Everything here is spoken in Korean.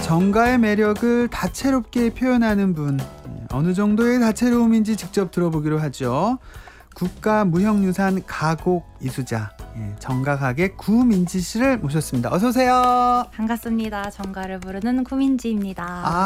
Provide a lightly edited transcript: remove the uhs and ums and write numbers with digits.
정가의 매력을 다채롭게 표현하는 분, 어느 정도의 다채로움인지 직접 들어보기로 하죠. 국가무형유산 가곡 이수자, 정가 가게 구민지 씨를 모셨습니다. 어서 오세요. 반갑습니다. 정가를 부르는 구민지입니다.